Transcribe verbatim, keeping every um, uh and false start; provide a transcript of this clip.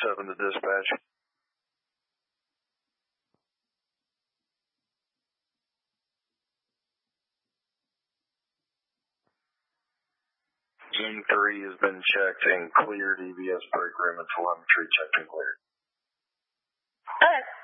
seven to dispatch. Zoom three has been checked and cleared. E V S break room and telemetry checked and cleared. Okay.